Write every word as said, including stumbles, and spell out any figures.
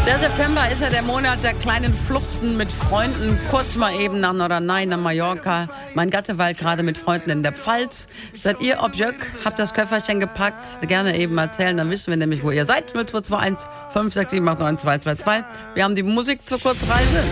Der September ist ja der Monat der kleinen Fluchten mit Freunden. Kurz mal eben nach Norderney, nach Mallorca. Mein Gatte weilt gerade mit Freunden in der Pfalz. Seid ihr ob Jök? Habt das Köfferchen gepackt? Gerne eben erzählen, dann wissen wir nämlich, wo ihr seid. Mit zwei zwei eins fünf sechs sieben acht neun zwei zwei zwei. Wir haben die Musik zur Kurzreise.